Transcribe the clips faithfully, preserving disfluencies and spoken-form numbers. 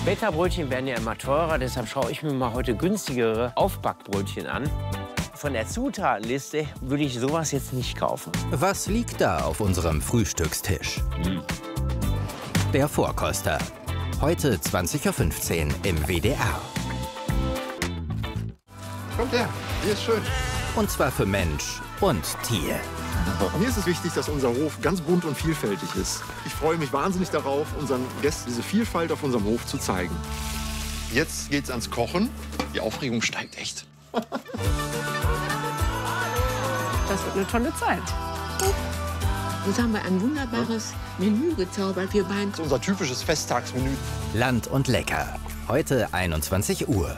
Beta-Brötchen werden ja immer teurer, deshalb schaue ich mir mal heute günstigere Aufbackbrötchen an. Von der Zutatenliste würde ich sowas jetzt nicht kaufen. Was liegt da auf unserem Frühstückstisch? Hm. Der Vorkoster. Heute zwanzig Uhr fünfzehn im W D R. Kommt her, hier ist schön. Und zwar für Mensch und Tier. Mir ist es wichtig, dass unser Hof ganz bunt und vielfältig ist. Ich freue mich wahnsinnig darauf, unseren Gästen diese Vielfalt auf unserem Hof zu zeigen. Jetzt geht's ans Kochen. Die Aufregung steigt echt. Das wird eine tolle Zeit. Jetzt haben wir ein wunderbares Menü gezaubert, wir beiden. Das ist unser typisches Festtagsmenü. Land und lecker. Heute einundzwanzig Uhr.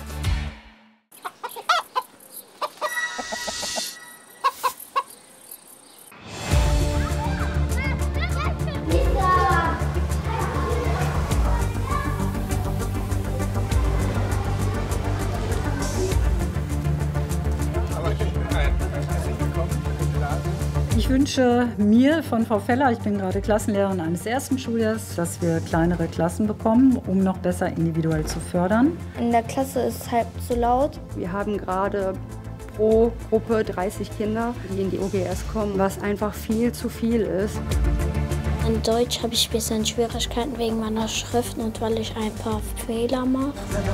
Ich wünsche mir von Frau Feller, ich bin gerade Klassenlehrerin eines ersten Schuljahres, dass wir kleinere Klassen bekommen, um noch besser individuell zu fördern. In der Klasse ist es halb so laut. Wir haben gerade pro Gruppe dreißig Kinder, die in die O G S kommen, was einfach viel zu viel ist. In Deutsch habe ich ein bisschen Schwierigkeiten wegen meiner Schrift und weil ich ein paar Fehler mache.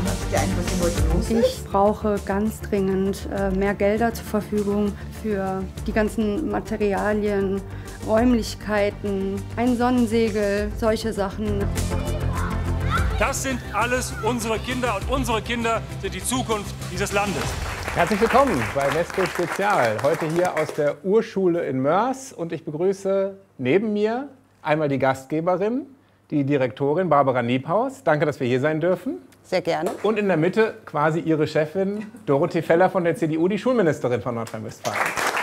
Ich brauche ganz dringend äh, mehr Gelder zur Verfügung für die ganzen Materialien, Räumlichkeiten, ein Sonnensegel, solche Sachen. Das sind alles unsere Kinder und unsere Kinder sind die Zukunft dieses Landes. Herzlich willkommen bei Wesco Spezial. Heute hier aus der Urschule in Moers und ich begrüße neben mir einmal die Gastgeberin, die Direktorin Barbara Niebhaus. Danke, dass wir hier sein dürfen. Sehr gerne. Und in der Mitte quasi ihre Chefin Dorothee Feller von der C D U, die Schulministerin von Nordrhein-Westfalen.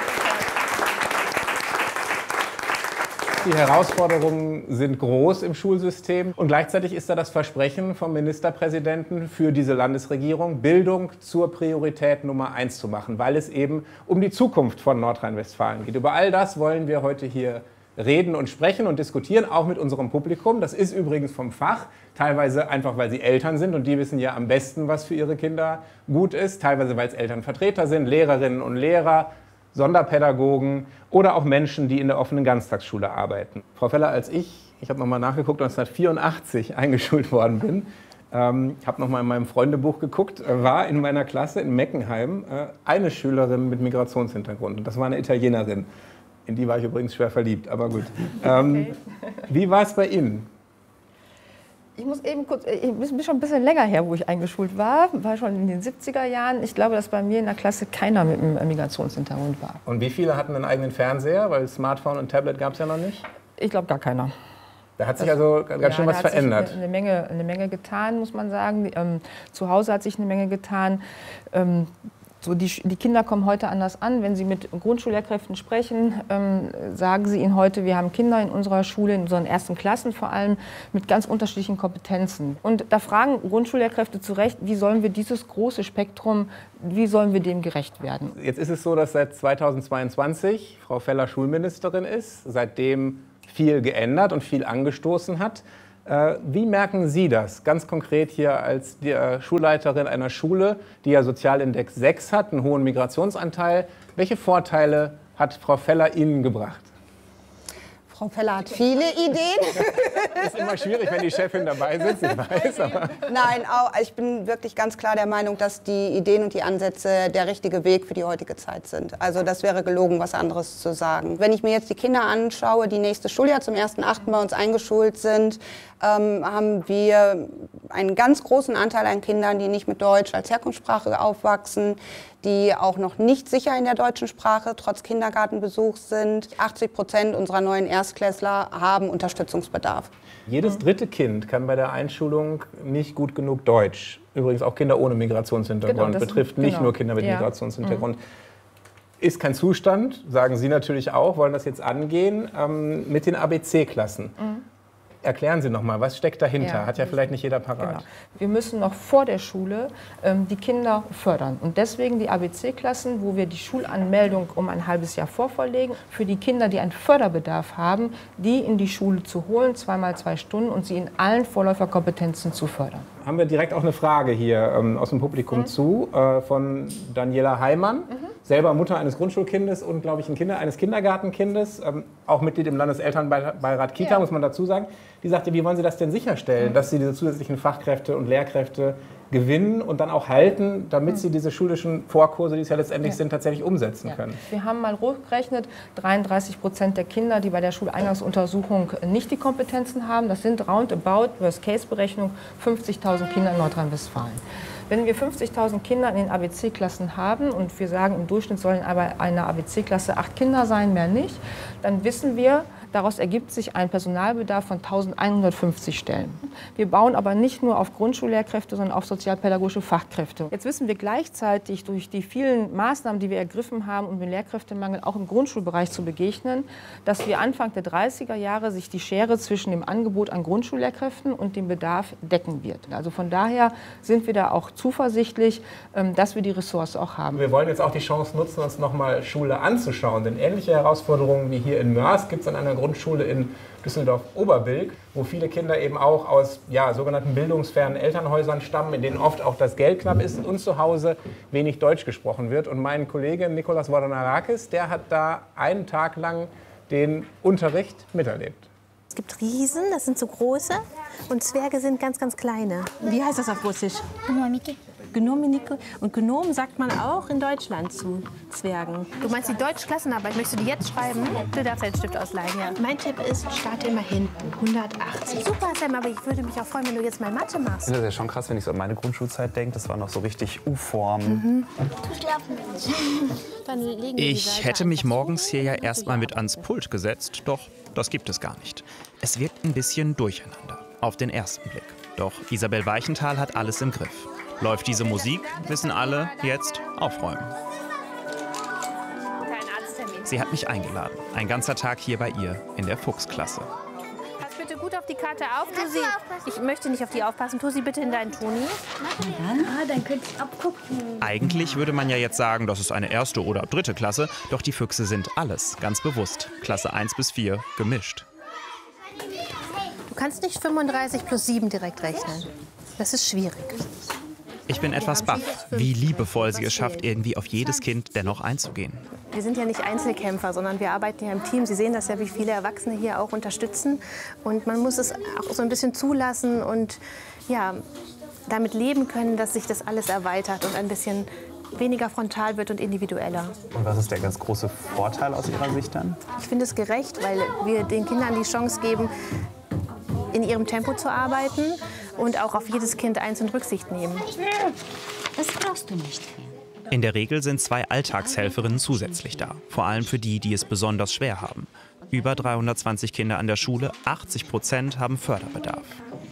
Die Herausforderungen sind groß im Schulsystem und gleichzeitig ist da das Versprechen vom Ministerpräsidenten für diese Landesregierung, Bildung zur Priorität Nummer eins zu machen, weil es eben um die Zukunft von Nordrhein-Westfalen geht. Über all das wollen wir heute hier reden und sprechen und diskutieren, auch mit unserem Publikum. Das ist übrigens vom Fach, teilweise einfach, weil sie Eltern sind und die wissen ja am besten, was für ihre Kinder gut ist, teilweise, weil es Elternvertreter sind, Lehrerinnen und Lehrer, Sonderpädagogen oder auch Menschen, die in der offenen Ganztagsschule arbeiten. Frau Feller, als ich, ich habe nochmal nachgeguckt, neunzehnhundertvierundachtzig eingeschult worden bin, ähm, habe nochmal in meinem Freundebuch geguckt, äh, war in meiner Klasse in Meckenheim äh, eine Schülerin mit Migrationshintergrund und das war eine Italienerin. In die war ich übrigens schwer verliebt, aber gut. Ähm, okay. Wie war es bei Ihnen? Ich muss eben kurz, ich bin schon ein bisschen länger her, wo ich eingeschult war, war schon in den siebziger Jahren. Ich glaube, dass bei mir in der Klasse keiner mit einem Migrationshintergrund war. Und wie viele hatten einen eigenen Fernseher? Weil Smartphone und Tablet gab es ja noch nicht. Ich glaube, gar keiner. Da hat sich das, also ganz ja, schön was da verändert. Hat sich eine, eine, Menge, eine Menge getan, muss man sagen. Ähm, zu Hause hat sich eine Menge getan. Ähm, So die, die Kinder kommen heute anders an. Wenn Sie mit Grundschullehrkräften sprechen, ähm, sagen sie Ihnen heute, wir haben Kinder in unserer Schule, in unseren ersten Klassen vor allem, mit ganz unterschiedlichen Kompetenzen. Und da fragen Grundschullehrkräfte zu Recht, wie sollen wir dieses große Spektrum, wie sollen wir dem gerecht werden? Jetzt ist es so, dass seit zweitausendzweiundzwanzig Frau Feller Schulministerin ist, seitdem viel geändert und viel angestoßen hat. Wie merken Sie das ganz konkret hier als die Schulleiterin einer Schule, die ja Sozialindex sechs hat, einen hohen Migrationsanteil? Welche Vorteile hat Frau Feller Ihnen gebracht? Frau Feller hat viele Ideen. Das ist immer schwierig, wenn die Chefin dabei sitzt, ich weiß. Aber Nein, auch, ich bin wirklich ganz klar der Meinung, dass die Ideen und die Ansätze der richtige Weg für die heutige Zeit sind. Also das wäre gelogen, was anderes zu sagen. Wenn ich mir jetzt die Kinder anschaue, die nächstes Schuljahr zum ersten achten bei uns eingeschult sind, ähm, haben wir einen ganz großen Anteil an Kindern, die nicht mit Deutsch als Herkunftssprache aufwachsen, die auch noch nicht sicher in der deutschen Sprache trotz Kindergartenbesuchs sind. achtzig Prozent unserer neuen Erstklässler haben Unterstützungsbedarf. Jedes dritte Kind kann bei der Einschulung nicht gut genug Deutsch. Übrigens auch Kinder ohne Migrationshintergrund. Genau, betrifft nicht genau. nur Kinder mit ja. Migrationshintergrund. Mhm. Ist kein Zustand, sagen Sie natürlich auch, wollen das jetzt angehen, ähm, mit den A B C-Klassen. Mhm. Erklären Sie noch mal, was steckt dahinter? Ja. Hat ja vielleicht nicht jeder parat. Genau. Wir müssen noch vor der Schule ähm, die Kinder fördern. Und deswegen die A B C-Klassen, wo wir die Schulanmeldung um ein halbes Jahr vorverlegen, für die Kinder, die einen Förderbedarf haben, die in die Schule zu holen, zweimal zwei Stunden, und sie in allen Vorläuferkompetenzen zu fördern. Haben wir direkt auch eine Frage hier ähm, aus dem Publikum mhm. zu, äh, von Daniela Heimann, mhm. selber Mutter eines Grundschulkindes und, glaube ich, ein Kinder, eines Kindergartenkindes, ähm, auch Mitglied im Landeselternbeirat Kita, ja. muss man dazu sagen. Die sagte, wie wollen Sie das denn sicherstellen, mhm. dass Sie diese zusätzlichen Fachkräfte und Lehrkräfte gewinnen und dann auch halten, damit mhm. Sie diese schulischen Vorkurse, die es ja letztendlich ja. sind, tatsächlich umsetzen ja. können? Wir haben mal hochgerechnet, dreiunddreißig Prozent der Kinder, die bei der Schuleingangsuntersuchung nicht die Kompetenzen haben, das sind roundabout, Worst-Case-Berechnung, fünfzigtausend Kinder in Nordrhein-Westfalen. Wenn wir fünfzigtausend Kinder in den A B C-Klassen haben und wir sagen, im Durchschnitt sollen aber eine A B C-Klasse acht Kinder sein, mehr nicht, dann wissen wir, daraus ergibt sich ein Personalbedarf von eintausendeinhundertfünfzig Stellen. Wir bauen aber nicht nur auf Grundschullehrkräfte, sondern auf sozialpädagogische Fachkräfte. Jetzt wissen wir gleichzeitig durch die vielen Maßnahmen, die wir ergriffen haben, um den Lehrkräftemangel auch im Grundschulbereich zu begegnen, dass wir Anfang der dreißiger Jahre sich die Schere zwischen dem Angebot an Grundschullehrkräften und dem Bedarf decken wird. Also von daher sind wir da auch zuversichtlich, dass wir die Ressource auch haben. Wir wollen jetzt auch die Chance nutzen, uns noch mal Schule anzuschauen, denn ähnliche Herausforderungen wie hier in Mörs gibt es an einer Grundschule in Düsseldorf-Oberbilk, wo viele Kinder eben auch aus ja, sogenannten bildungsfernen Elternhäusern stammen, in denen oft auch das Geld knapp ist und zu Hause wenig Deutsch gesprochen wird. Und mein Kollege Nikolas Vodonarakis, der hat da einen Tag lang den Unterricht miterlebt. Es gibt Riesen, das sind so große, und Zwerge sind ganz, ganz kleine. Wie heißt das auf Russisch? Gnomiki. Gnominike. Und Gnom sagt man auch in Deutschland zu Zwergen. Du meinst die Deutschklassenarbeit, möchtest du die jetzt schreiben? Du darfst einen Stift ausleihen, ja. Mein Tipp ist, starte immer hinten, hundertachtzig. Super, Sam, aber ich würde mich auch freuen, wenn du jetzt mal Mathe machst. Das ist ja schon krass, wenn ich so an meine Grundschulzeit denke. Das war noch so richtig U-Form. Mhm. Ich hätte mich morgens hier ja erstmal mit ans Pult gesetzt, doch das gibt es gar nicht. Es wirkt ein bisschen durcheinander, auf den ersten Blick. Doch Isabel Weichenthal hat alles im Griff. Läuft diese Musik, wissen alle, jetzt aufräumen. Sie hat mich eingeladen. Ein ganzer Tag hier bei ihr in der Fuchsklasse. Pass bitte gut auf die Karte auf. Tu sie, ich möchte nicht auf die aufpassen. Tu sie bitte in deinen Toni. Ah, dann könnte ich abgucken. Eigentlich würde man ja jetzt sagen, das ist eine erste oder dritte Klasse. Doch die Füchse sind alles, ganz bewusst. Klasse eins bis vier gemischt. Du kannst nicht fünfunddreißig plus sieben direkt rechnen. Das ist schwierig. Ich bin etwas baff, wie liebevoll sie es schafft, irgendwie auf jedes Kind dennoch einzugehen. Wir sind ja nicht Einzelkämpfer, sondern wir arbeiten ja im Team. Sie sehen das ja, wie viele Erwachsene hier auch unterstützen. Und man muss es auch so ein bisschen zulassen und ja, damit leben können, dass sich das alles erweitert und ein bisschen weniger frontal wird und individueller. Und was ist der ganz große Vorteil aus Ihrer Sicht dann? Ich finde es gerecht, weil wir den Kindern die Chance geben, in ihrem Tempo zu arbeiten und auch auf jedes Kind einzeln Rücksicht nehmen. Das brauchst du nicht. In der Regel sind zwei Alltagshelferinnen zusätzlich da, vor allem für die, die es besonders schwer haben. Über dreihundertzwanzig Kinder an der Schule, achtzig Prozent haben Förderbedarf.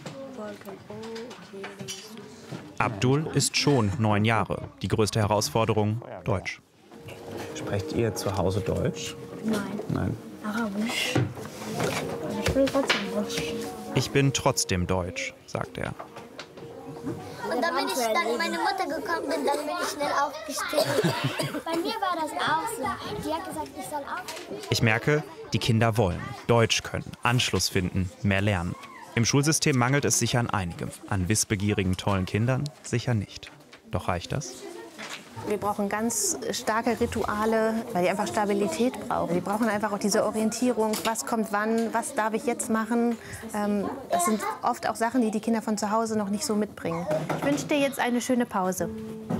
Abdul ist schon neun Jahre. Die größte Herausforderung, Deutsch. Sprecht ihr zu Hause Deutsch? Nein. Nein. Arabisch. Ich will trotzdem Deutsch. Ich bin trotzdem deutsch, sagt er. Und dann bin ich dann in meine Mutter gekommen bin, dann bin ich schnell aufgestanden. Bei mir war das auch so. Die hat gesagt, ich soll aufstehen. Ich merke, die Kinder wollen Deutsch können, Anschluss finden, mehr lernen. Im Schulsystem mangelt es sicher an einigem. An wissbegierigen, tollen Kindern sicher nicht. Doch reicht das? Wir brauchen ganz starke Rituale, weil die einfach Stabilität brauchen. Die brauchen einfach auch diese Orientierung, was kommt wann, was darf ich jetzt machen. Das sind oft auch Sachen, die die Kinder von zu Hause noch nicht so mitbringen. Ich wünsche dir jetzt eine schöne Pause.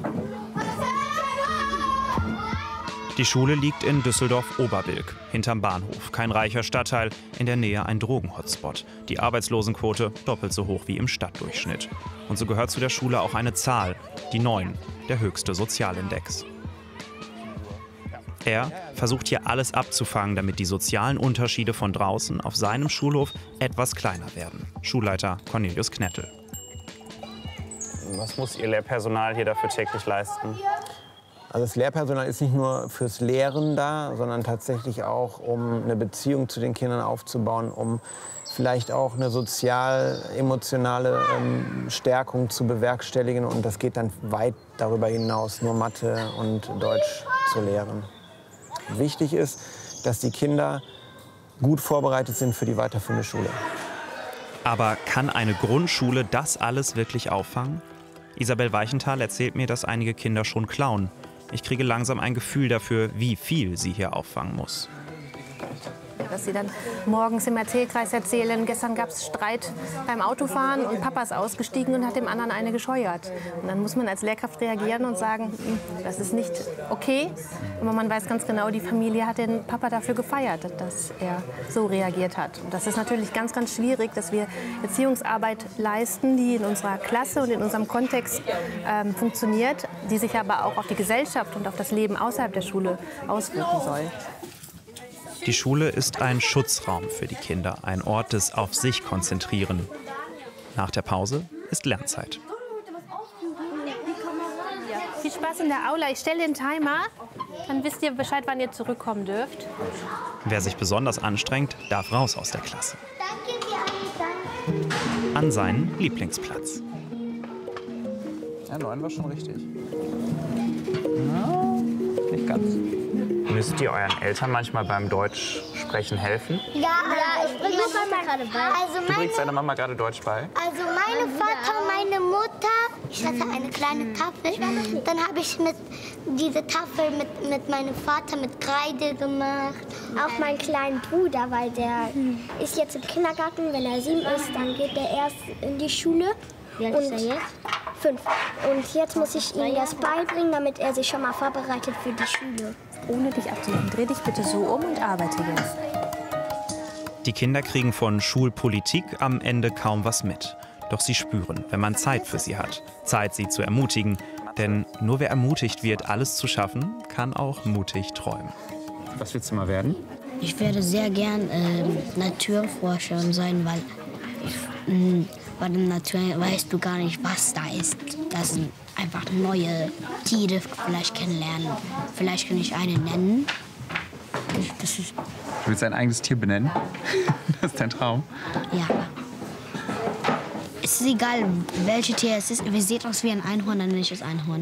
Die Schule liegt in Düsseldorf-Oberbilk, hinterm Bahnhof. Kein reicher Stadtteil, in der Nähe ein Drogenhotspot. Die Arbeitslosenquote doppelt so hoch wie im Stadtdurchschnitt. Und so gehört zu der Schule auch eine Zahl, die neun, der höchste Sozialindex. Er versucht hier alles abzufangen, damit die sozialen Unterschiede von draußen auf seinem Schulhof etwas kleiner werden. Schulleiter Cornelius Knettel. Was muss Ihr Lehrpersonal hier dafür täglich leisten? Also das Lehrpersonal ist nicht nur fürs Lehren da, sondern tatsächlich auch, um eine Beziehung zu den Kindern aufzubauen, um vielleicht auch eine sozial-emotionale ähm, Stärkung zu bewerkstelligen. Und das geht dann weit darüber hinaus, nur Mathe und Deutsch zu lehren. Wichtig ist, dass die Kinder gut vorbereitet sind für die weiterführende Schule. Aber kann eine Grundschule das alles wirklich auffangen? Isabel Weichenthal erzählt mir, dass einige Kinder schon klauen. Ich kriege langsam ein Gefühl dafür, wie viel sie hier auffangen muss. Dass sie dann morgens im Erzählkreis erzählen, gestern gab es Streit beim Autofahren und Papa ist ausgestiegen und hat dem anderen eine gescheuert. Und dann muss man als Lehrkraft reagieren und sagen, das ist nicht okay. Aber man weiß ganz genau, die Familie hat den Papa dafür gefeiert, dass er so reagiert hat. Und das ist natürlich ganz, ganz schwierig, dass wir Erziehungsarbeit leisten, die in unserer Klasse und in unserem Kontext ähm, funktioniert, die sich aber auch auf die Gesellschaft und auf das Leben außerhalb der Schule auswirken soll. Die Schule ist ein Schutzraum für die Kinder, ein Ort des Auf sich konzentrieren. Nach der Pause ist Lernzeit. Viel Spaß in der Aula. Ich stelle den Timer, dann wisst ihr Bescheid, wann ihr zurückkommen dürft. Wer sich besonders anstrengt, darf raus aus der Klasse. An seinen Lieblingsplatz. Ja, neun war schon richtig. Ja, nicht ganz. Müsst ihr euren Eltern manchmal beim Deutsch sprechen helfen? Ja, ja, ich bringe meine Mama gerade bei. Also Du bringst deiner Mama gerade Deutsch bei? Also meine Vater, meine Mutter, ich hatte eine kleine Tafel. Dann habe ich mit diese Tafel mit, mit meinem Vater mit Kreide gemacht. Auch meinen kleinen Bruder, weil der ist jetzt im Kindergarten. Wenn er sieben ist, dann geht er erst in die Schule. Wie alt ist er jetzt? Fünf. Und jetzt muss ich ihm das beibringen, damit er sich schon mal vorbereitet für die Schule. Ohne dich abzulenken, dreh dich bitte so um und arbeite jetzt. Die Kinder kriegen von Schulpolitik am Ende kaum was mit. Doch sie spüren, wenn man Zeit für sie hat. Zeit, sie zu ermutigen. Denn nur wer ermutigt wird, alles zu schaffen, kann auch mutig träumen. Was willst du mal werden? Ich werde sehr gern äh, Naturforscher sein, weil äh, bei der Natur weißt du gar nicht, was da ist. Das sind einfach neue Tiere vielleicht kennenlernen. Vielleicht kann ich eine nennen. Das ist Du willst dein eigenes Tier benennen? Das ist dein Traum? Ja. Es ist egal, welches Tier es ist. Wir sehen aus wie ein Einhorn, dann nenne ich es Einhorn.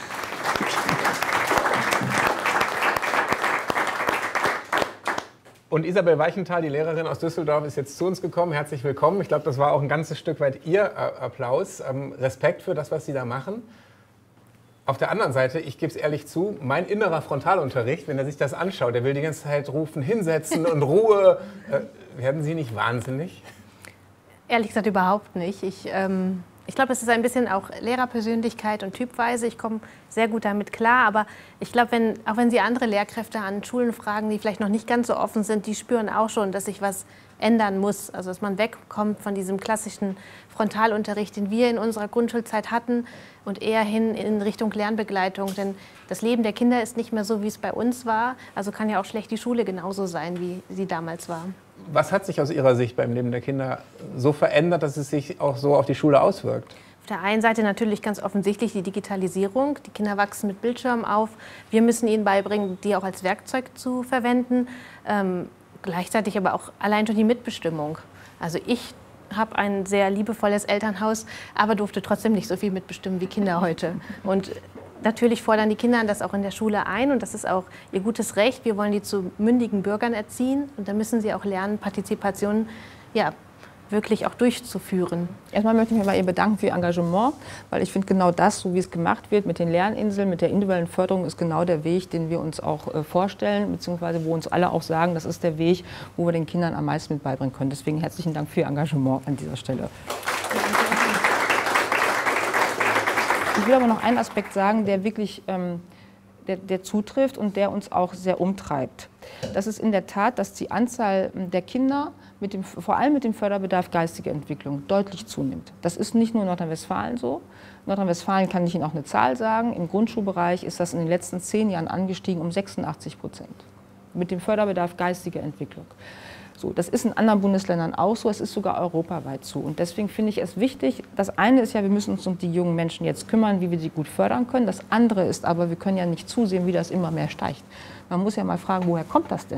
Und Isabel Weichenthal, die Lehrerin aus Düsseldorf, ist jetzt zu uns gekommen. Herzlich willkommen. Ich glaube, das war auch ein ganzes Stück weit Ihr äh, Applaus. Ähm, Respekt für das, was Sie da machen. Auf der anderen Seite, ich gebe es ehrlich zu, mein innerer Frontalunterricht, wenn er sich das anschaut, der will die ganze Zeit rufen, hinsetzen und Ruhe. Äh, werden Sie nicht wahnsinnig? Ehrlich gesagt überhaupt nicht. Ich, ähm, ich glaube, es ist ein bisschen auch Lehrerpersönlichkeit und Typweise. Ich komme sehr gut damit klar. Aber ich glaube, wenn, auch wenn Sie andere Lehrkräfte an Schulen fragen, die vielleicht noch nicht ganz so offen sind, die spüren auch schon, dass sich was ändern muss. Also dass man wegkommt von diesem klassischen Frontalunterricht, den wir in unserer Grundschulzeit hatten, und eher hin in Richtung Lernbegleitung. Denn das Leben der Kinder ist nicht mehr so, wie es bei uns war. Also kann ja auch schlecht die Schule genauso sein, wie sie damals war. Was hat sich aus Ihrer Sicht beim Leben der Kinder so verändert, dass es sich auch so auf die Schule auswirkt? Auf der einen Seite natürlich ganz offensichtlich die Digitalisierung. Die Kinder wachsen mit Bildschirmen auf. Wir müssen ihnen beibringen, die auch als Werkzeug zu verwenden. Ähm, gleichzeitig aber auch allein schon die Mitbestimmung. Also ich habe ein sehr liebevolles Elternhaus, aber durfte trotzdem nicht so viel mitbestimmen wie Kinder heute. Und natürlich fordern die Kinder das auch in der Schule ein und das ist auch ihr gutes Recht. Wir wollen die zu mündigen Bürgern erziehen und da müssen sie auch lernen, Partizipation ja, wirklich auch durchzuführen. Erstmal möchte ich mich bei ihr bedanken für ihr Engagement, weil ich finde, genau das, so wie es gemacht wird mit den Lerninseln, mit der individuellen Förderung, ist genau der Weg, den wir uns auch äh, vorstellen, beziehungsweise wo uns alle auch sagen, das ist der Weg, wo wir den Kindern am meisten mit beibringen können. Deswegen herzlichen Dank für ihr Engagement an dieser Stelle. Ich will aber noch einen Aspekt sagen, der wirklich ähm, der, der zutrifft und der uns auch sehr umtreibt. Das ist in der Tat, dass die Anzahl der Kinder, mit dem, vor allem mit dem Förderbedarf geistige Entwicklung, deutlich zunimmt. Das ist nicht nur in Nordrhein-Westfalen so. In Nordrhein-Westfalen kann ich Ihnen auch eine Zahl sagen. Im Grundschulbereich ist das in den letzten zehn Jahren angestiegen um sechsundachtzig Prozent. Mit dem Förderbedarf geistige Entwicklung. So, das ist in anderen Bundesländern auch so, es ist sogar europaweit so. Und deswegen finde ich es wichtig, das eine ist ja, wir müssen uns um die jungen Menschen jetzt kümmern, wie wir sie gut fördern können. Das andere ist aber, wir können ja nicht zusehen, wie das immer mehr steigt. Man muss ja mal fragen, woher kommt das denn?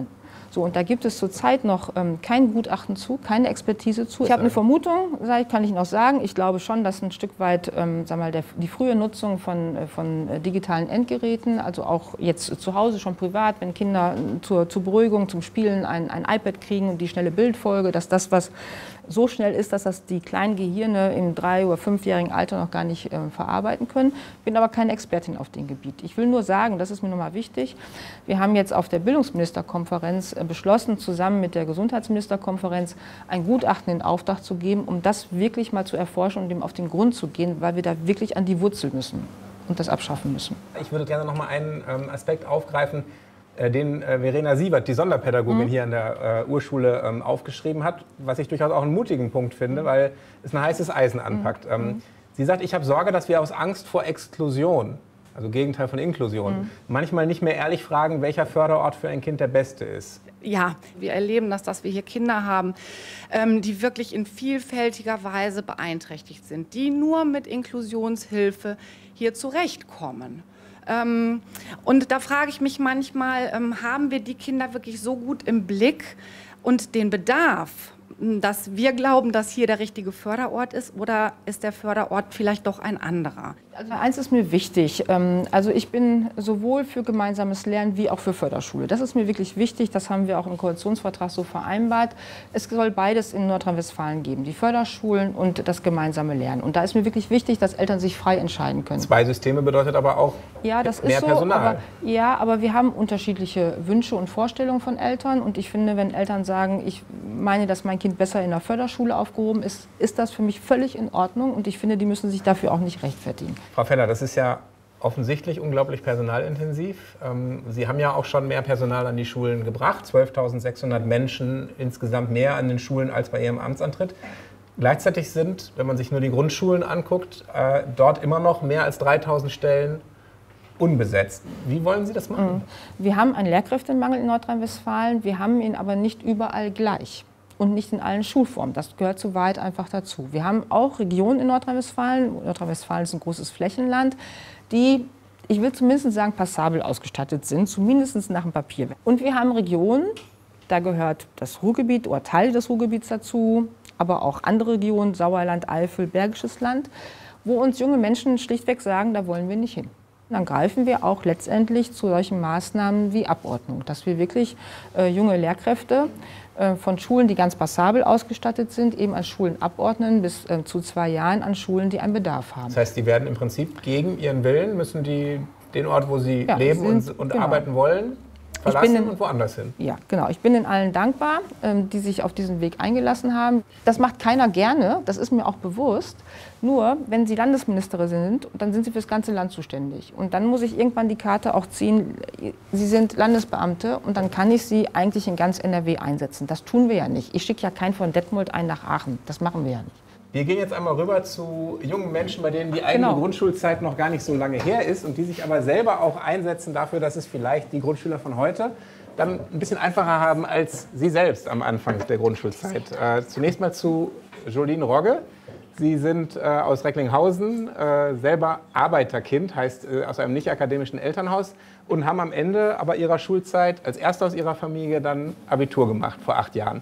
So, und da gibt es zurzeit noch ähm, kein Gutachten zu, keine Expertise zu. Ich habe eine Vermutung, sag ich, kann ich noch sagen. Ich glaube schon, dass ein Stück weit ähm, sag mal, der, die frühe Nutzung von, von digitalen Endgeräten, also auch jetzt zu Hause schon privat, wenn Kinder zur, zur Beruhigung, zum Spielen ein, ein iPad kriegen und die schnelle Bildfolge, dass das, was so schnell ist, dass das die kleinen Gehirne im drei- oder fünfjährigen Alter noch gar nicht äh, verarbeiten können. Bin aber keine Expertin auf dem Gebiet. Ich will nur sagen, das ist mir nochmal wichtig, wir haben jetzt auf der Bildungsministerkonferenz äh, beschlossen, zusammen mit der Gesundheitsministerkonferenz ein Gutachten in Auftrag zu geben, um das wirklich mal zu erforschen und dem auf den Grund zu gehen, weil wir da wirklich an die Wurzel müssen und das abschaffen müssen. Ich würde gerne noch mal einen ähm, Aspekt aufgreifen, den äh, Verena Siebert, die Sonderpädagogin mhm. hier an der äh, Urschule, ähm, aufgeschrieben hat, was ich durchaus auch einen mutigen Punkt finde, weil es ein heißes Eisen anpackt. Mhm. Ähm, sie sagt, ich habe Sorge, dass wir aus Angst vor Exklusion, also Gegenteil von Inklusion, mhm. manchmal nicht mehr ehrlich fragen, welcher Förderort für ein Kind der beste ist. Ja, wir erleben das, dass wir hier Kinder haben, ähm, die wirklich in vielfältiger Weise beeinträchtigt sind, die nur mit Inklusionshilfe hier zurechtkommen. Ähm, und da frage ich mich manchmal, ähm, haben wir die Kinder wirklich so gut im Blick und den Bedarf, dass wir glauben, dass hier der richtige Förderort ist, oder ist der Förderort vielleicht doch ein anderer? Also eins ist mir wichtig. Also ich bin sowohl für gemeinsames Lernen wie auch für Förderschule. Das ist mir wirklich wichtig. Das haben wir auch im Koalitionsvertrag so vereinbart. Es soll beides in Nordrhein-Westfalen geben, die Förderschulen und das gemeinsame Lernen. Und da ist mir wirklich wichtig, dass Eltern sich frei entscheiden können. Zwei Systeme bedeutet aber auch ja, das mehr ist so, Personal. Aber, ja, aber wir haben unterschiedliche Wünsche und Vorstellungen von Eltern. Und ich finde, wenn Eltern sagen, ich meine, dass mein Kind besser in der Förderschule aufgehoben ist, ist das für mich völlig in Ordnung. Und ich finde, die müssen sich dafür auch nicht rechtfertigen. Frau Fenner, das ist ja offensichtlich unglaublich personalintensiv. Sie haben ja auch schon mehr Personal an die Schulen gebracht, zwölftausendsechshundert Menschen insgesamt mehr an den Schulen als bei Ihrem Amtsantritt. Gleichzeitig sind, wenn man sich nur die Grundschulen anguckt, dort immer noch mehr als dreitausend Stellen unbesetzt. Wie wollen Sie das machen? Wir haben einen Lehrkräftemangel in Nordrhein-Westfalen, wir haben ihn aber nicht überall gleich. Und nicht in allen Schulformen. Das gehört zu weit einfach dazu. Wir haben auch Regionen in Nordrhein-Westfalen, Nordrhein-Westfalen ist ein großes Flächenland, die, ich will zumindest sagen, passabel ausgestattet sind, zumindest nach dem Papier. Und wir haben Regionen, da gehört das Ruhrgebiet oder Teile des Ruhrgebiets dazu, aber auch andere Regionen, Sauerland, Eifel, Bergisches Land, wo uns junge Menschen schlichtweg sagen, da wollen wir nicht hin. Dann greifen wir auch letztendlich zu solchen Maßnahmen wie Abordnung, dass wir wirklich äh, junge Lehrkräfte äh, von Schulen, die ganz passabel ausgestattet sind, eben an Schulen abordnen, bis äh, zu zwei Jahren an Schulen, die einen Bedarf haben. Das heißt, die werden im Prinzip gegen ihren Willen, müssen die den Ort, wo sie ja, leben sind, und, und genau. arbeiten wollen, verlassen in, und woanders hin. Ja, genau. Ich bin den allen dankbar, ähm, die sich auf diesen Weg eingelassen haben. Das macht keiner gerne, das ist mir auch bewusst. Nur, wenn Sie Landesministerin sind, dann sind Sie für das ganze Land zuständig. Und dann muss ich irgendwann die Karte auch ziehen, Sie sind Landesbeamte und dann kann ich Sie eigentlich in ganz N R W einsetzen. Das tun wir ja nicht. Ich schicke ja keinen von Detmold ein nach Aachen. Das machen wir ja nicht. Wir gehen jetzt einmal rüber zu jungen Menschen, bei denen die eigene genau. Grundschulzeit noch gar nicht so lange her ist und die sich aber selber auch einsetzen dafür, dass es vielleicht die Grundschüler von heute dann ein bisschen einfacher haben als Sie selbst am Anfang der Grundschulzeit. Äh, zunächst mal zu Jolene Rogge. Sie sind äh, aus Recklinghausen, äh, selber Arbeiterkind, heißt äh, aus einem nicht akademischen Elternhaus und haben am Ende aber ihrer Schulzeit als Erster aus ihrer Familie dann Abitur gemacht vor acht Jahren.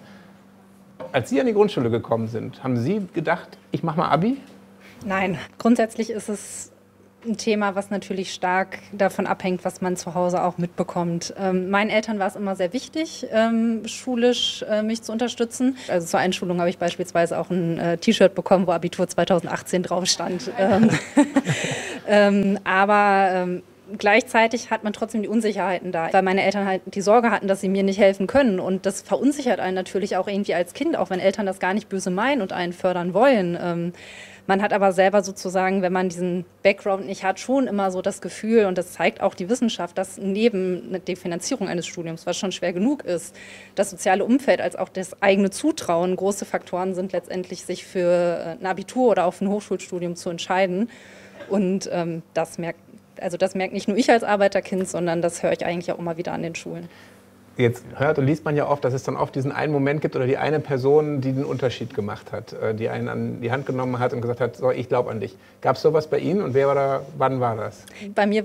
Als Sie an die Grundschule gekommen sind, haben Sie gedacht, ich mache mal Abi? Nein, grundsätzlich ist es ein Thema, was natürlich stark davon abhängt, was man zu Hause auch mitbekommt. Ähm, meinen Eltern war es immer sehr wichtig, ähm, schulisch äh, mich zu unterstützen. Also zur Einschulung habe ich beispielsweise auch ein äh, T-Shirt bekommen, wo Abitur zweitausendachtzehn drauf stand. ähm, ähm, aber ähm, gleichzeitig hat man trotzdem die Unsicherheiten da, weil meine Eltern halt die Sorge hatten, dass sie mir nicht helfen können. Und das verunsichert einen natürlich auch irgendwie als Kind, auch wenn Eltern das gar nicht böse meinen und einen fördern wollen. Ähm, Man hat aber selber sozusagen, wenn man diesen Background nicht hat, schon immer so das Gefühl, und das zeigt auch die Wissenschaft, dass neben der Finanzierung eines Studiums, was schon schwer genug ist, das soziale Umfeld als auch das eigene Zutrauen große Faktoren sind, letztendlich sich für ein Abitur oder auf ein Hochschulstudium zu entscheiden. Und ähm, das merkt, also das merkt nicht nur ich als Arbeiterkind, sondern das höre ich eigentlich auch immer wieder an den Schulen. Jetzt hört und liest man ja oft, dass es dann oft diesen einen Moment gibt oder die eine Person, die den Unterschied gemacht hat, die einen an die Hand genommen hat und gesagt hat, so, ich glaube an dich. Gab es sowas bei Ihnen und wer war da, wann war das? Bei mir war es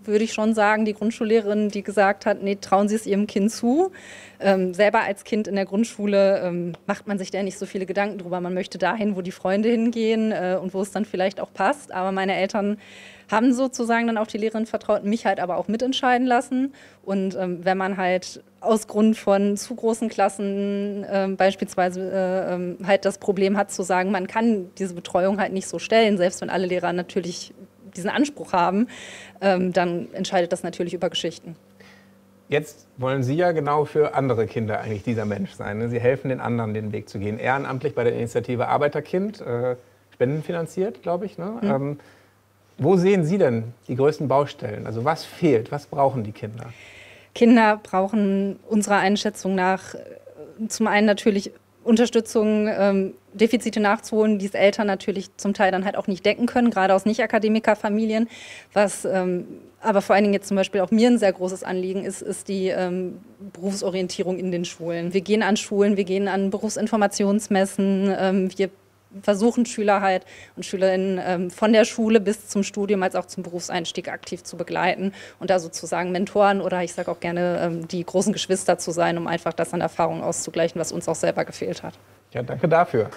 würde ich schon sagen, die Grundschullehrerin, die gesagt hat, nee, trauen Sie es Ihrem Kind zu. Ähm, selber als Kind in der Grundschule ähm, macht man sich da nicht so viele Gedanken drüber. Man möchte dahin, wo die Freunde hingehen äh, und wo es dann vielleicht auch passt. Aber meine Eltern haben sozusagen dann auch die Lehrerin vertraut, mich halt aber auch mitentscheiden lassen. Und ähm, wenn man halt aus Grund von zu großen Klassen äh, beispielsweise äh, halt das Problem hat zu sagen, man kann diese Betreuung halt nicht so stellen, selbst wenn alle Lehrer natürlich diesen Anspruch haben, ähm, dann entscheidet das natürlich über Geschichten. Jetzt wollen Sie ja genau für andere Kinder eigentlich dieser Mensch sein. Ne? Sie helfen den anderen, den Weg zu gehen. Ehrenamtlich bei der Initiative Arbeiterkind, äh, spendenfinanziert, glaube ich. Ne? Mhm. Ähm, wo sehen Sie denn die größten Baustellen? Also was fehlt? Was brauchen die Kinder? Kinder brauchen unserer Einschätzung nach zum einen natürlich Unterstützung, ähm, Defizite nachzuholen, die es Eltern natürlich zum Teil dann halt auch nicht decken können, gerade aus Nicht-Akademiker-Familien. Was ähm, aber vor allen Dingen jetzt zum Beispiel auch mir ein sehr großes Anliegen ist, ist die ähm, Berufsorientierung in den Schulen. Wir gehen an Schulen, wir gehen an Berufsinformationsmessen, ähm, wir versuchen Schüler halt und Schülerinnen ähm, von der Schule bis zum Studium als auch zum Berufseinstieg aktiv zu begleiten und da sozusagen Mentoren oder ich sage auch gerne ähm, die großen Geschwister zu sein, um einfach das an Erfahrung auszugleichen, was uns auch selber gefehlt hat. Ja, danke dafür.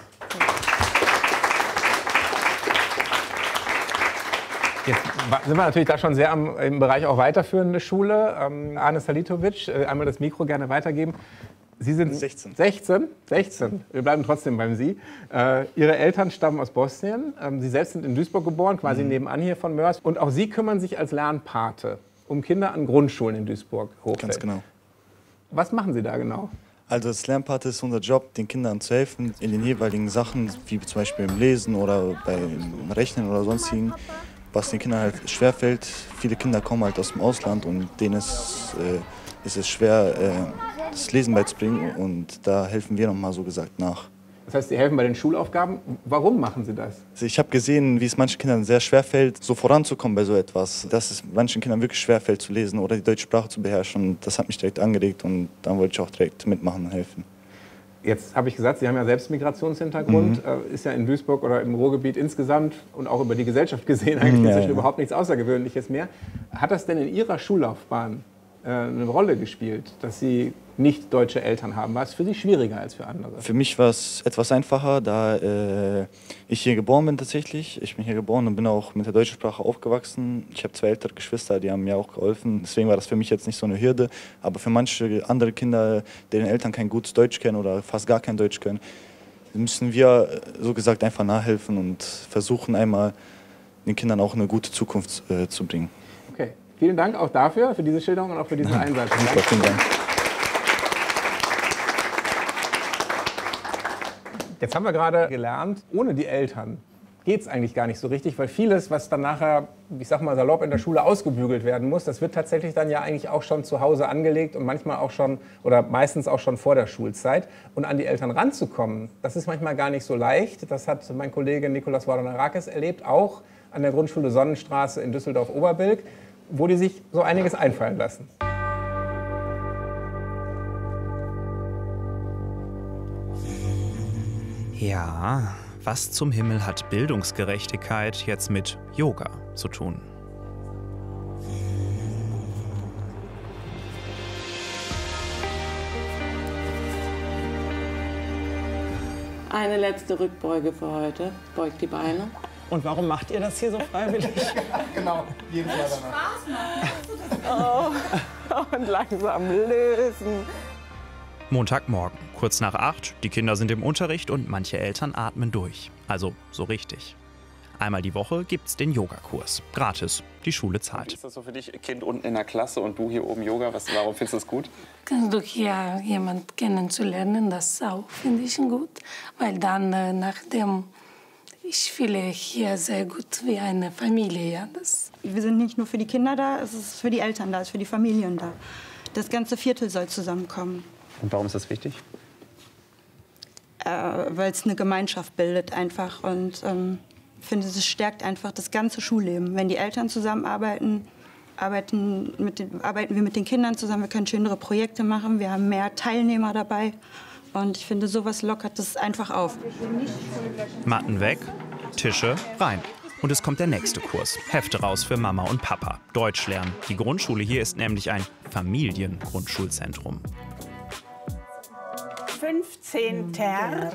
Jetzt sind wir natürlich da schon sehr am, im Bereich auch weiterführende Schule. Ähm, Arne Salitovic, äh, einmal das Mikro gerne weitergeben. Sie sind sechzehn. sechzehn? sechzehn. Wir bleiben trotzdem beim Sie. Äh, Ihre Eltern stammen aus Bosnien. Ähm, Sie selbst sind in Duisburg geboren, quasi mhm. nebenan hier von Mörs. Und auch Sie kümmern sich als Lernpate um Kinder an Grundschulen in Duisburg-Hochfeld. Ganz genau. Was machen Sie da genau? Also als Lernpate ist unser Job, den Kindern zu helfen in den jeweiligen Sachen, wie zum Beispiel im Lesen oder beim Rechnen oder sonstigen, was den Kindern halt schwerfällt. Viele Kinder kommen halt aus dem Ausland und denen ist, äh, ist es schwer, äh, das Lesen beizubringen und da helfen wir nochmal so gesagt nach. Das heißt, Sie helfen bei den Schulaufgaben. Warum machen Sie das? Also ich habe gesehen, wie es manchen Kindern sehr schwer fällt, so voranzukommen bei so etwas. Dass es manchen Kindern wirklich schwer fällt zu lesen oder die deutsche Sprache zu beherrschen. Und das hat mich direkt angeregt und dann wollte ich auch direkt mitmachen und helfen. Jetzt habe ich gesagt, Sie haben ja selbst Migrationshintergrund. Mhm. Ist ja in Duisburg oder im Ruhrgebiet insgesamt und auch über die Gesellschaft gesehen eigentlich ja, inzwischen ja. überhaupt nichts Außergewöhnliches mehr. Hat das denn in Ihrer Schullaufbahn eine Rolle gespielt, dass Sie nicht deutsche Eltern haben? War es für Sie schwieriger als für andere? Für mich war es etwas einfacher, da äh, ich hier geboren bin tatsächlich. Ich bin hier geboren und bin auch mit der deutschen Sprache aufgewachsen. Ich habe zwei ältere Geschwister, die haben mir auch geholfen. Deswegen war das für mich jetzt nicht so eine Hürde. Aber für manche andere Kinder, deren Eltern kein gutes Deutsch kennen oder fast gar kein Deutsch können, müssen wir so gesagt einfach nachhelfen und versuchen einmal den Kindern auch eine gute Zukunft äh, zu bringen. Okay. Vielen Dank auch dafür, für diese Schilderung und auch für diesen Einsatz. Super, vielen Dank. Jetzt haben wir gerade gelernt, ohne die Eltern geht es eigentlich gar nicht so richtig, weil vieles, was dann nachher, ich sag mal salopp, in der Schule ausgebügelt werden muss, das wird tatsächlich dann ja eigentlich auch schon zu Hause angelegt und manchmal auch schon oder meistens auch schon vor der Schulzeit. Und an die Eltern ranzukommen, das ist manchmal gar nicht so leicht. Das hat mein Kollege Nikolaus Wardonarakis erlebt, auch an der Grundschule Sonnenstraße in Düsseldorf-Oberbilk, wo die sich so einiges einfallen lassen. Ja, was zum Himmel hat Bildungsgerechtigkeit jetzt mit Yoga zu tun? Eine letzte Rückbeuge für heute. Beugt die Beine. Und warum macht ihr das hier so freiwillig? Genau, jeden Fall danach. Oh, und langsam lösen. Montagmorgen, kurz nach acht, die Kinder sind im Unterricht und manche Eltern atmen durch. Also so richtig. Einmal die Woche gibt's den Yogakurs. Gratis, die Schule zahlt. Wie ist das so für dich, Kind unten in der Klasse und du hier oben Yoga? Was, warum findest du das gut? Durch hier jemanden kennenzulernen, das auch finde ich gut. Weil dann, äh, nachdem ich fühle hier sehr gut wie eine Familie. Ja, das Wir sind nicht nur für die Kinder da, es ist für die Eltern da, es ist für die Familien da. Das ganze Viertel soll zusammenkommen. Und warum ist das wichtig? Äh, weil es eine Gemeinschaft bildet einfach und ähm, ich finde, es stärkt einfach das ganze Schulleben. Wenn die Eltern zusammenarbeiten, arbeiten, mit den, arbeiten wir mit den Kindern zusammen, wir können schönere Projekte machen, wir haben mehr Teilnehmer dabei und ich finde, sowas lockert das einfach auf. Matten weg, Tische rein. Und es kommt der nächste Kurs. Hefte raus für Mama und Papa. Deutsch lernen. Die Grundschule hier ist nämlich ein Familiengrundschulzentrum. fünfzehnter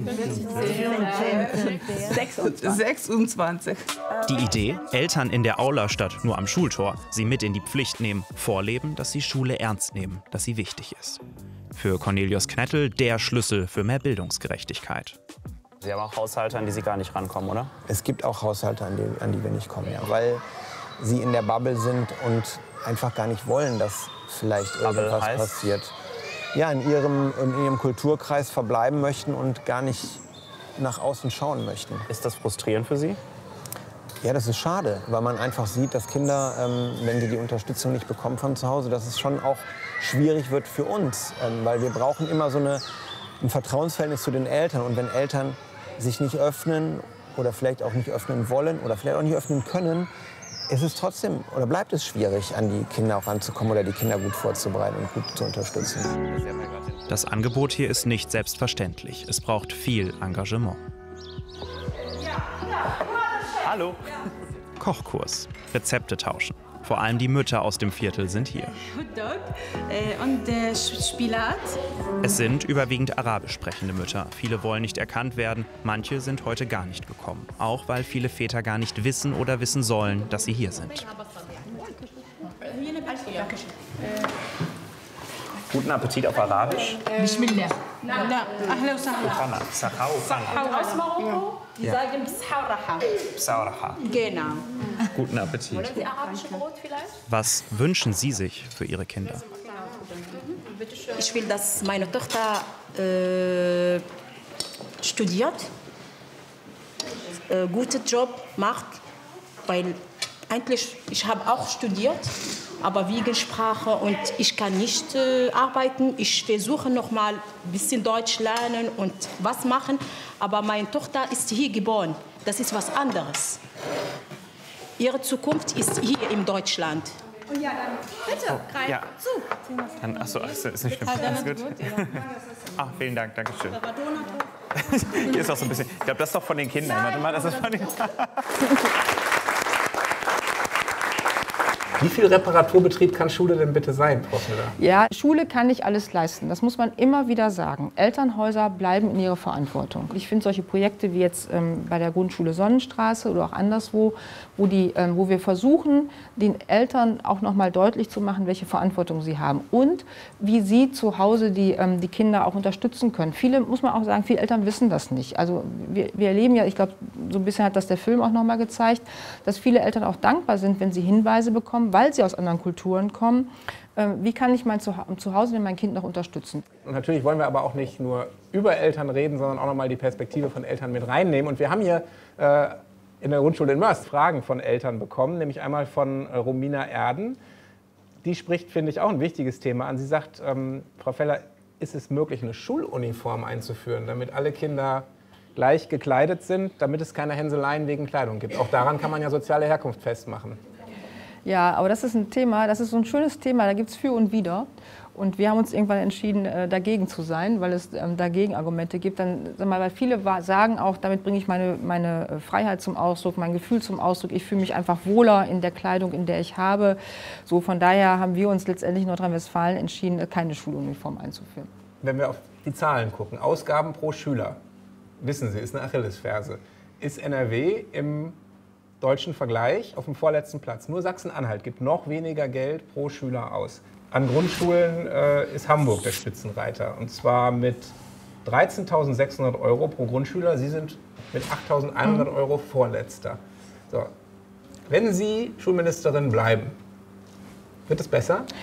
sechsundzwanzig. Die Idee, Eltern in der Aula statt nur am Schultor, sie mit in die Pflicht nehmen, vorleben, dass sie Schule ernst nehmen, dass sie wichtig ist. Für Cornelius Knettel der Schlüssel für mehr Bildungsgerechtigkeit. Sie haben auch Haushalte, an die Sie gar nicht rankommen, oder? Es gibt auch Haushalte, an die, an die wir nicht kommen, ja, weil sie in der Bubble sind und einfach gar nicht wollen, dass vielleicht irgendwas heißt? passiert. Ja, in ihrem, in ihrem Kulturkreis verbleiben möchten und gar nicht nach außen schauen möchten. Ist das frustrierend für Sie? Ja, das ist schade, weil man einfach sieht, dass Kinder, ähm, wenn sie die Unterstützung nicht bekommen von zu Hause, dass es schon auch schwierig wird für uns. Ähm, weil wir brauchen immer so eine, ein Vertrauensverhältnis zu den Eltern. Und wenn Eltern sich nicht öffnen oder vielleicht auch nicht öffnen wollen oder vielleicht auch nicht öffnen können, ist es trotzdem oder bleibt es schwierig, an die Kinder auch ranzukommen oder die Kinder gut vorzubereiten und gut zu unterstützen. Das Angebot hier ist nicht selbstverständlich. Es braucht viel Engagement. Hallo. Kochkurs, Rezepte tauschen. Vor allem die Mütter aus dem Viertel sind hier. Hotdog äh, und äh, Spinat. Es sind überwiegend arabisch sprechende Mütter. Viele wollen nicht erkannt werden, manche sind heute gar nicht gekommen. Auch weil viele Väter gar nicht wissen oder wissen sollen, dass sie hier sind. Guten Appetit auf Arabisch. Bismillah. Fana. Sachau, Fana. Aus Marokko, die Ja. sagen Bshauraha. Sauracha. Genau. Guten Appetit. Wollen Sie arabische Brot vielleicht? Was wünschen Sie sich für Ihre Kinder? Ich will, dass meine Tochter äh, studiert, äh, guten Job macht, weil eigentlich ich habe auch studiert, aber wegen Sprache und ich kann nicht äh, arbeiten. Ich versuche noch mal ein bisschen Deutsch lernen und was machen, aber meine Tochter ist hier geboren. Das ist was anderes. Ihre Zukunft ist hier in Deutschland. Und ja, dann bitte, greif Ja. zu. Dann, achso, ist ist nicht schlimm. Ah, dann Alles gut. ist gut, ja. Ah, vielen Dank, danke schön. Hier ist auch so ein bisschen. Ich glaube, das ist doch von den Kindern. Warte mal, das ist von den. Wie viel Reparaturbetrieb kann Schule denn bitte sein, Prof Müller? Ja, Schule kann nicht alles leisten. Das muss man immer wieder sagen. Elternhäuser bleiben in ihrer Verantwortung. Ich finde solche Projekte wie jetzt ähm, bei der Grundschule Sonnenstraße oder auch anderswo, wo, die, ähm, wo wir versuchen, den Eltern auch noch mal deutlich zu machen, welche Verantwortung sie haben und wie sie zu Hause die, ähm, die Kinder auch unterstützen können. Viele, muss man auch sagen, viele Eltern wissen das nicht. Also wir, wir erleben ja, ich glaube, so ein bisschen hat das der Film auch noch mal gezeigt, dass viele Eltern auch dankbar sind, wenn sie Hinweise bekommen, weil sie aus anderen Kulturen kommen. Wie kann ich mein Zuhause denn mein Kind noch unterstützen? Und natürlich wollen wir aber auch nicht nur über Eltern reden, sondern auch noch mal die Perspektive von Eltern mit reinnehmen. Und wir haben hier äh, in der Grundschule in Mörs Fragen von Eltern bekommen, nämlich einmal von äh, Romina Erden. Die spricht, finde ich, auch ein wichtiges Thema an. Sie sagt, ähm, Frau Feller, ist es möglich, eine Schuluniform einzuführen, damit alle Kinder gleich gekleidet sind, damit es keine Hänseleien wegen Kleidung gibt? Auch daran kann man ja soziale Herkunft festmachen. Ja, aber das ist ein Thema, das ist so ein schönes Thema, da gibt es für und wider. Und wir haben uns irgendwann entschieden, äh, dagegen zu sein, weil es ähm, dagegen Argumente gibt. Dann, sag mal, weil viele sagen auch, damit bringe ich meine, meine Freiheit zum Ausdruck, mein Gefühl zum Ausdruck. Ich fühle mich einfach wohler in der Kleidung, in der ich habe. So, von daher haben wir uns letztendlich in Nordrhein-Westfalen entschieden, keine Schuluniform einzuführen. Wenn wir auf die Zahlen gucken, Ausgaben pro Schüler, wissen Sie, ist eine Achillesferse. Ist N R W im deutschen Vergleich auf dem vorletzten Platz. Nur Sachsen-Anhalt gibt noch weniger Geld pro Schüler aus. An Grundschulen äh, ist Hamburg der Spitzenreiter. Und zwar mit dreizehntausendsechshundert Euro pro Grundschüler. Sie sind mit achttausendeinhundert Euro Vorletzter. So. Wenn Sie Schulministerin bleiben, wird es besser?